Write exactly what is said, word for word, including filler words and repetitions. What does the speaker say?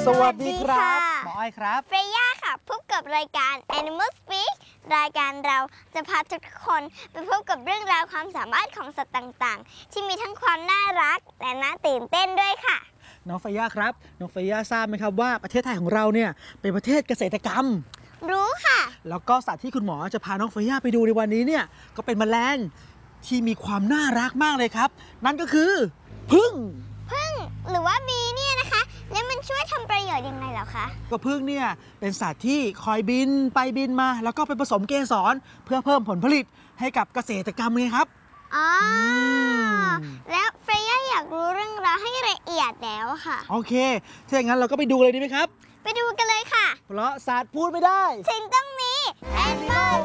สวัสดีครับหมออ้อยครับเฟย่าค่ะพบกับรายการ Animal Speak รายการเราจะพาทุกคนไปพบกับเรื่องราวความสามารถของสัตว์ต่างๆที่มีทั้งความน่ารักและน่าตื่นเต้นด้วยค่ะน้องเฟย่าครับน้องเฟย่าทราบไหมครับว่าประเทศไทยของเราเนี่ยเป็นประเทศเกษตรกรรมรู้ค่ะแล้วก็สัตว์ที่คุณหมอจะพาน้องเฟย่าไปดูในวันนี้เนี่ยก็เป็นแมลงที่มีความน่ารักมากเลยครับนั่นก็คือผึ้งผึ้งหรือว่าบีเนี่ยนะคะแล้วมันช่วยทำประโยชน์ยังไงเหรอคะก็ผึ้งเนี่ยเป็นสัตว์ที่คอยบินไปบินมาแล้วก็ไปผสมเกสรเพื่อเพิ่มผลผลิตให้กับเกษตรกรรมไงครับอ๋อแล้วเฟย่าอยากรู้เรื่องราวให้ละเอียดแล้วค่ะโอเคถ้าอย่างนั้นเราก็ไปดูเลยดีไหมครับไปดูกันเลยค่ะเพราะสัตว์พูดไม่ได้ถึงต้องมี Animal